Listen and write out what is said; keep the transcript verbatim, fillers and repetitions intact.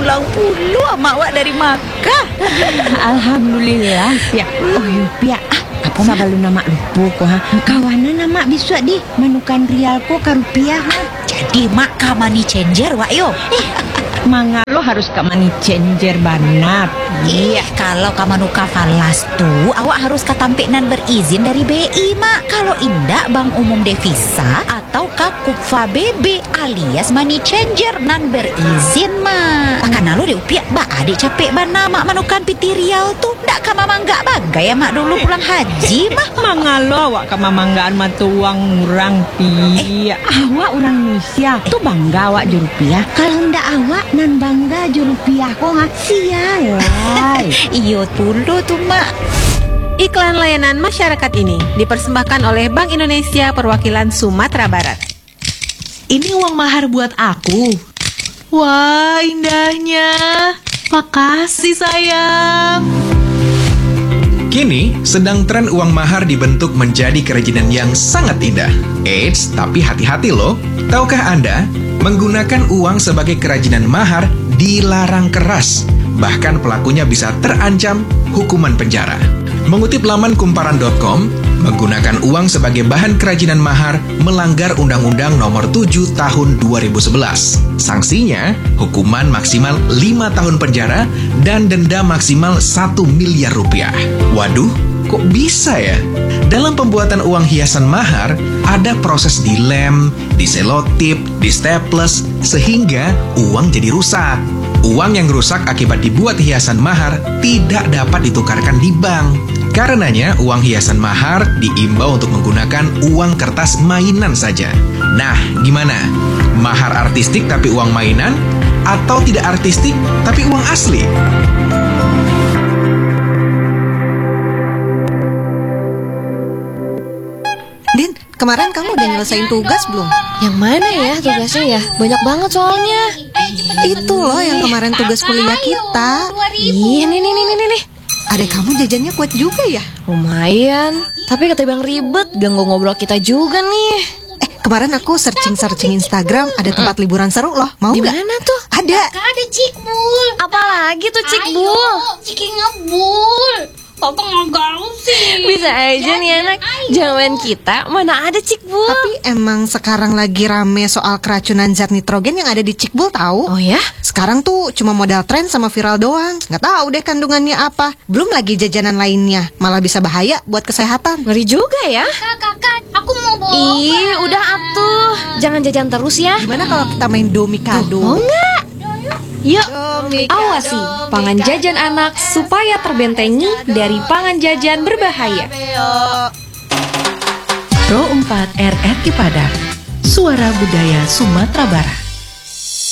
ulang puluh mak wak dari Makkah. Alhamdulillah Pia. Oh yu Pia, apa sabalu nama lupa ko ha. Kawana nama biswa di manukan rial ko ka rupiah ha. Jadi mak ka money changer wak yo. Manga lo harus ke money changer banat. Iya, kalau kamu nuka falas tuh, awak harus katampik nan berizin dari B I mak. Kalau indak bank umum devisa atau kakukfa B B alias money changer nan berizin mak. Karena lo diupiak ba adik capek bana mak manukan piti rial tuh. Ndak kama mangga bagai ya mak dulu pulang haji mak. Manga lo awak ke mamanggaan mata uang murang Pia. Eh, awak orang Indonesia tuh bangga awak di rupiah. Kalau ndak awak nan bangga di rupiah kok nggak sialai. Iyo dulu tuh mak. Iklan layanan masyarakat ini dipersembahkan oleh Bank Indonesia Perwakilan Sumatera Barat. Ini uang mahar buat aku. Wah, indahnya. Makasih sayang. Kini sedang tren uang mahar dibentuk menjadi kerajinan yang sangat indah. Eits, tapi hati-hati loh. Tahukah Anda, menggunakan uang sebagai kerajinan mahar dilarang keras. Bahkan pelakunya bisa terancam hukuman penjara. Mengutip laman kumparan dot com, menggunakan uang sebagai bahan kerajinan mahar melanggar Undang-Undang Nomor tujuh Tahun dua ribu sebelas. Sanksinya, hukuman maksimal lima tahun penjara dan denda maksimal satu miliar rupiah. Waduh, kok bisa ya? Dalam pembuatan uang hiasan mahar, ada proses dilem, diselotip, distaples, sehingga uang jadi rusak. Uang yang rusak akibat dibuat hiasan mahar tidak dapat ditukarkan di bank. Karenanya, uang hiasan mahar diimbau untuk menggunakan uang kertas mainan saja. Nah, gimana? Mahar artistik tapi uang mainan? Atau tidak artistik tapi uang asli? Din, kemarin kamu udah nyelesain tugas belum? Yang mana ya tugasnya ya? Banyak banget soalnya. Itu loh yang kemarin tugas kuliah kita. Iya, nih, nih, nih, nih, nih. Adek kamu jajannya kuat juga ya? Lumayan. Tapi kata Bang ribet, ganggu ngobrol kita juga nih. Eh, kemarin aku searching-searching Instagram, ada tempat liburan seru loh. Mau Di nggak? mana tuh? Ada. Ada Cikbul. Apalagi tuh Cikbul? Ayo, Ciki ngebul. Papa nggak gaul sih. Bisa aja nih anak. Jangan kita, mana ada Cikbul. Tapi emang sekarang lagi rame soal keracunan zat nitrogen yang ada di Cikbul tahu? Oh ya? Sekarang tuh cuma modal tren sama viral doang. Nggak tahu deh kandungannya apa. Belum lagi jajanan lainnya. Malah bisa bahaya buat kesehatan. Ngeri juga ya. Kakak, kakak, aku mau bawa. Ih, udah atuh. Jangan jajan terus ya. Gimana kalau kita main domikado? Mau nggak? Yuk, Domikado, awasi pangan jajan anak supaya terbentengi dari pangan jajan berbahaya. Pro empat R R K Padang, Suara Budaya Sumatera Barat.